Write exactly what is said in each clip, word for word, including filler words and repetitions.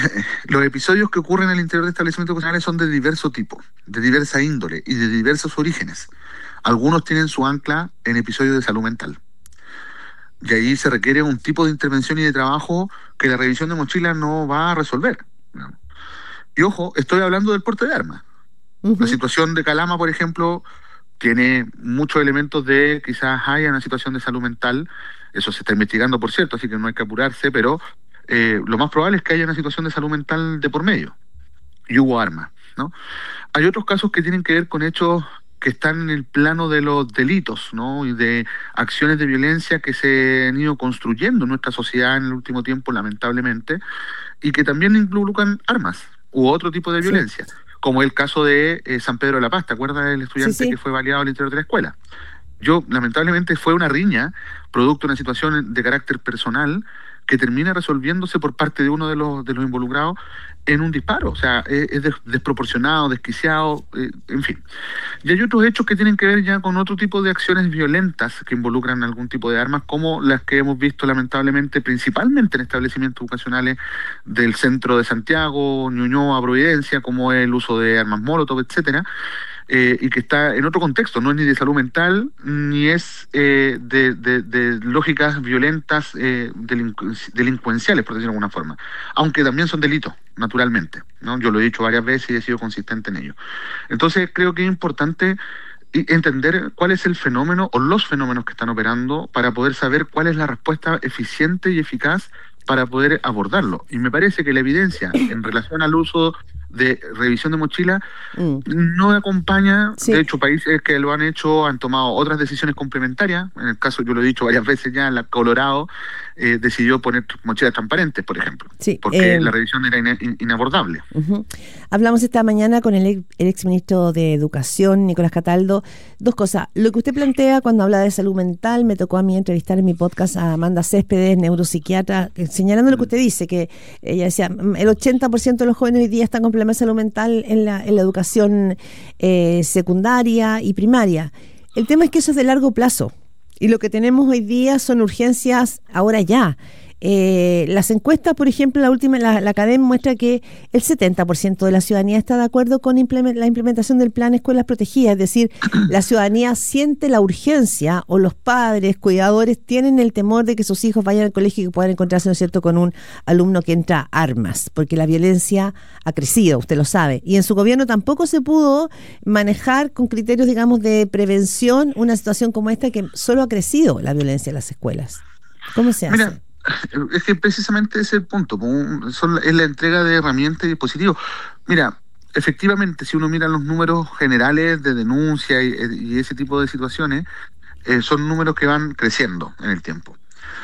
los episodios que ocurren al interior de establecimientos educacionales son de diverso tipo, de diversa índole y de diversos orígenes. Algunos tienen su ancla en episodios de salud mental. Y ahí se requiere un tipo de intervención y de trabajo que la revisión de mochila no va a resolver. Y ojo, estoy hablando del porte de armas. Uh-huh. La situación de Calama, por ejemplo, tiene muchos elementos de quizás haya una situación de salud mental. Eso se está investigando, por cierto, así que no hay que apurarse, pero eh, lo más probable es que haya una situación de salud mental de por medio. Y hubo armas, ¿no? Hay otros casos que tienen que ver con hechos que están en el plano de los delitos, ¿no? Y de acciones de violencia que se han ido construyendo en nuestra sociedad en el último tiempo, lamentablemente, y que también involucran armas u otro tipo de violencia, sí. Como el caso de eh, San Pedro de la Paz, ¿te acuerdas del estudiante sí, sí. que fue baleado al interior de la escuela? Yo, lamentablemente, fue una riña, producto de una situación de carácter personal, que termina resolviéndose por parte de uno de los de los involucrados en un disparo. O sea, es, es des, desproporcionado, desquiciado, eh, en fin. Y hay otros hechos que tienen que ver ya con otro tipo de acciones violentas que involucran algún tipo de armas, como las que hemos visto lamentablemente, principalmente en establecimientos educacionales del centro de Santiago, Ñuñoa, Providencia, como el uso de armas molotov, etcétera. Eh, y que está en otro contexto, no es ni de salud mental, ni es eh, de, de, de lógicas violentas eh, delincu delincuenciales, por decirlo de alguna forma, aunque también son delitos, naturalmente, ¿no? Yo lo he dicho varias veces y he sido consistente en ello. Entonces creo que es importante entender cuál es el fenómeno o los fenómenos que están operando para poder saber cuál es la respuesta eficiente y eficaz para poder abordarlo. Y me parece que la evidencia en relación al uso de revisión de mochila mm. no acompaña, sí. De hecho países que lo han hecho han tomado otras decisiones complementarias. En el caso, yo lo he dicho varias veces ya, la Colorado eh, decidió poner mochilas transparentes, por ejemplo, sí, porque eh, la revisión era in, inabordable. Uh-huh. Hablamos esta mañana con el, el exministro de Educación, Nicolás Cataldo. Dos cosas, lo que usted plantea cuando habla de salud mental, me tocó a mí entrevistar en mi podcast a Amanda Céspedes, neuropsiquiatra, señalando lo que usted dice, que ella decía, el ochenta por ciento de los jóvenes hoy día están con problemas de salud mental en la, en la educación eh, secundaria y primaria. El tema es que eso es de largo plazo y lo que tenemos hoy día son urgencias ahora ya. Eh, las encuestas, por ejemplo, la última, la, la Academ muestra que el setenta por ciento de la ciudadanía está de acuerdo con implement, la implementación del plan Escuelas Protegidas, es decir, la ciudadanía siente la urgencia, o los padres, cuidadores, tienen el temor de que sus hijos vayan al colegio y que puedan encontrarse, ¿no es cierto?, con un alumno que entra armas, porque la violencia ha crecido, usted lo sabe, y en su gobierno tampoco se pudo manejar con criterios, digamos, de prevención una situación como esta, que solo ha crecido la violencia en las escuelas. ¿Cómo se hace? Mira, es que precisamente ese es el punto, son, es la entrega de herramientas y dispositivos. Mira, efectivamente, si uno mira los números generales de denuncia y, y ese tipo de situaciones, eh, son números que van creciendo en el tiempo.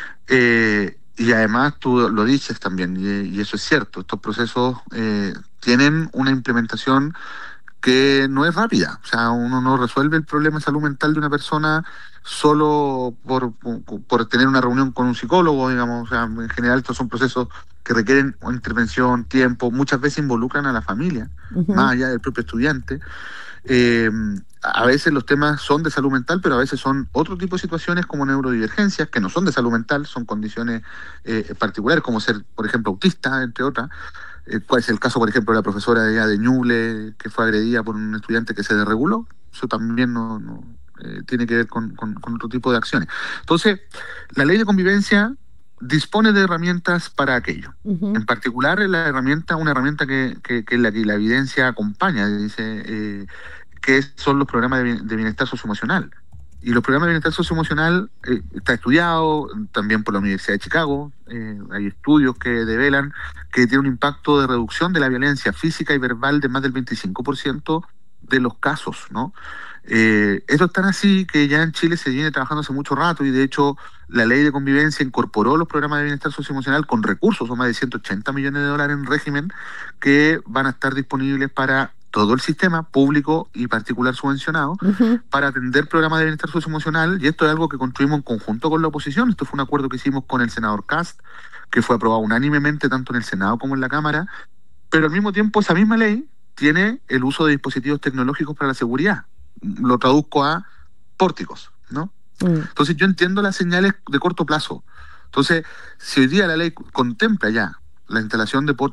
Eh, y además, tú lo dices también, y, y eso es cierto, estos procesos eh, tienen una implementación que no es rápida. O sea, uno no resuelve el problema de salud mental de una persona solo por, por, por tener una reunión con un psicólogo, digamos. O sea, en general estos son procesos que requieren intervención, tiempo, muchas veces involucran a la familia, uh-huh. más allá del propio estudiante. Eh, a veces los temas son de salud mental, pero a veces son otro tipo de situaciones como neurodivergencias, que no son de salud mental, son condiciones eh, particulares, como ser, por ejemplo, autista, entre otras. Eh, ¿Cuál es el caso, por ejemplo, de la profesora de, de Ñuble, que fue agredida por un estudiante que se desreguló? Eso también no, no eh, tiene que ver con, con, con otro tipo de acciones. Entonces, la ley de convivencia dispone de herramientas para aquello. Uh-huh. En particular, la herramienta, una herramienta que, que, que, la, que la evidencia acompaña, dice, eh, que son los programas de, de bienestar socioemocional. Y los programas de bienestar socioemocional eh, está estudiado también por la Universidad de Chicago. Eh, hay estudios que develan que tiene un impacto de reducción de la violencia física y verbal de más del veinticinco por ciento de los casos, ¿no? Eh, esto es tan así que ya en Chile se viene trabajando hace mucho rato, y de hecho la ley de convivencia incorporó los programas de bienestar socioemocional con recursos, son más de ciento ochenta millones de dólares en régimen, que van a estar disponibles para todo el sistema público y particular subvencionado, uh-huh. para atender programas de bienestar socioemocional, y esto es algo que construimos en conjunto con la oposición. Esto fue un acuerdo que hicimos con el senador Kast, que fue aprobado unánimemente tanto en el Senado como en la Cámara, pero al mismo tiempo esa misma ley tiene el uso de dispositivos tecnológicos para la seguridad. Lo traduzco a pórticos, ¿no? Uh-huh. Entonces yo entiendo las señales de corto plazo. Entonces, si hoy día la ley contempla ya la instalación de pórticos